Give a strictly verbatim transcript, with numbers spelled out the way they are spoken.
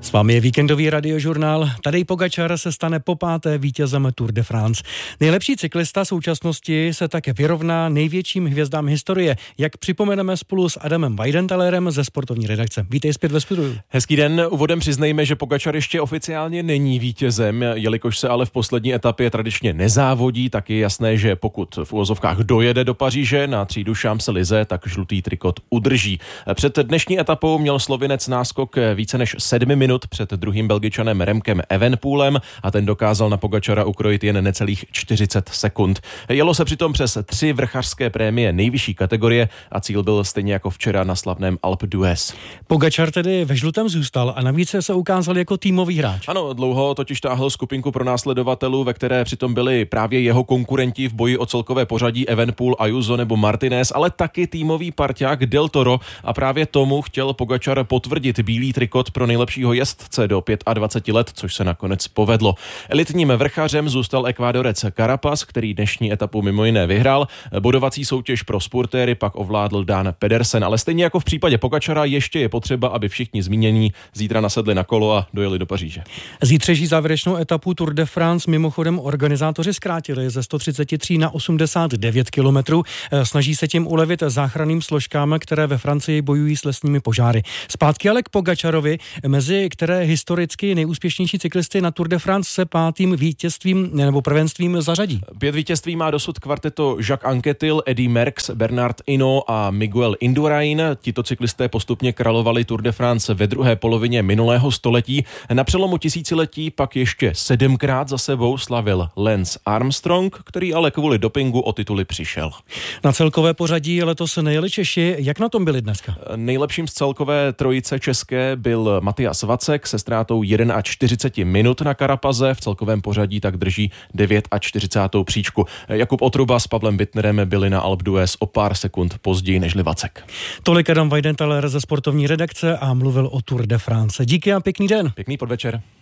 S vámi je víkendový radiožurnál. Tadej Pogačar se stane popáté vítězem Tour de France. Nejlepší cyklista současnosti se také vyrovná největším hvězdám historie, jak připomeneme spolu s Adamem Weidentalerem ze sportovní redakce. Vítej zpět ve studiu. Hezký den. Úvodem přiznejme, že Pogačar ještě oficiálně není vítězem, jelikož se ale v poslední etapě tradičně nezávodí, tak je jasné, že pokud v uvozovkách dojede do Paříže na třídu Champs-Élysées, tak žlutý trikot udrží. Před dnešní etapou měl Slovinec náskok více než sedmi minut před druhým Belgičanem Remkem Evenepoelem a ten dokázal na Pogačara ukrojit jen necelých čtyřicet sekund. Jelo se přitom přes tři vrchařské prémie nejvyšší kategorie a cíl byl stejně jako včera na slavném Alpe d'Huez. Pogačar tedy ve žlutém zůstal a navíc se ukázal jako týmový hráč. Ano, dlouho totiž táhl skupinku pronásledovatelů, ve které přitom byli právě jeho konkurenti v boji o celkové pořadí Evenepoel, Ayuso nebo Martinez, ale taky týmový parťák Del Toro a právě tomu chtěl Pogačar potvrdit bílý trikot pro nejlepšího jezdce do dvaceti pěti let, což se nakonec povedlo. Elitním vrchařem zůstal Ekvádorec Carapaz, který dnešní etapu mimo jiné vyhrál. Bodovací soutěž pro spurtéry pak ovládl Dan Pedersen, ale stejně jako v případě Pogačara ještě je potřeba, aby všichni zmínění zítra nasedli na kolo a dojeli do Paříže. Zítřejší závěrečnou etapu Tour de France mimochodem organizátoři zkrátili ze sto třicet tři na osmdesát devět kilometrů. Snaží se tím ulevit záchranným složkám, které ve Francii bojují s lesními požáry. Zpátky ale k Pogačarovi, mezi které historicky nejúspěšnější cyklisty na Tour de France se pátým vítězstvím nebo prvenstvím zařadí. Pět vítězství má dosud kvarteto Jacques Anquetil, Eddy Merckx, Bernard Hinault a Miguel Indurain. Tito cyklisté postupně královali Tour de France ve druhé polovině minulého století. Na přelomu tisíciletí pak ještě sedmkrát za sebou slavil Lance Armstrong, který ale kvůli dopingu o tituly přišel. Na celkové pořadí letos nejeli Češi. Jak na tom byli dneska? Nejlepším z celkové trojice české byl Matyas Vacek se ztrátou čtyřicet jedna minut na Carapaze, v celkovém pořadí tak drží čtyřicátou devátou příčku. Jakub Otruba s Pavlem Bittnerem byli na Alpe d'Huez o pár sekund později nežli Vacek. Tolik Adam Weidenthaler ze sportovní redakce a mluvil o Tour de France. Díky a pěkný den. Pěkný podvečer.